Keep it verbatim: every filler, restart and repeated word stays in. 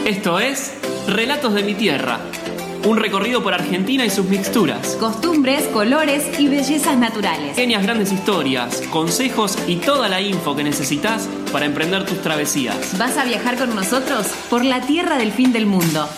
Esto es Relatos de mi Tierra, un recorrido por Argentina y sus mixturas, costumbres, colores y bellezas naturales. pequeñas grandes historias, consejos y toda la info que necesitas para emprender tus travesías. ¿Vas a viajar con nosotros por la tierra del fin del mundo?